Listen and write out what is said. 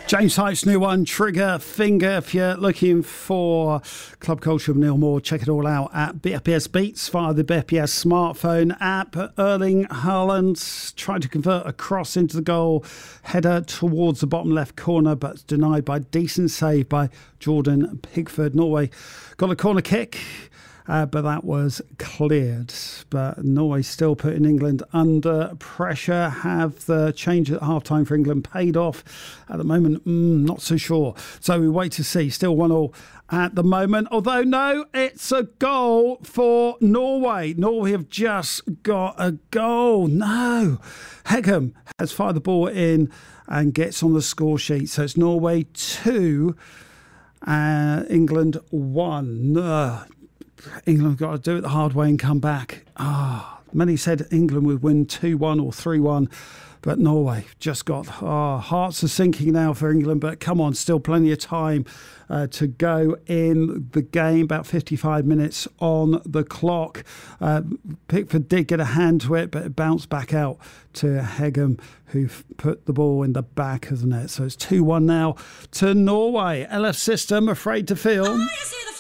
James Hype's new one, Trigger Finger. If you're looking for club culture of Neil Moore, check it all out at BFPS Beats via the BFPS smartphone app. Erling Haaland tried to convert a cross into the goal, header towards the bottom left corner, but denied by a decent save by Jordan Pickford. Norway got a corner kick. But that was cleared. But Norway still putting England under pressure. Have the change at half-time for England paid off? At the moment, not so sure. So we wait to see. Still 1-1 at the moment. Although, no, it's a goal for Norway. Norway have just got a goal. No. Hegem has fired the ball in and gets on the score sheet. So it's Norway 2, England 1. England got to do it the hard way and come back. Many said England would win 2-1 or 3-1, but Norway just got hearts are sinking now for England. But come on, still plenty of time to go in the game. About 55 minutes on the clock. Pickford did get a hand to it, but it bounced back out to Hegem, who put the ball in the back of the net. So it's 2-1 now to Norway. LF System, Afraid to Feel.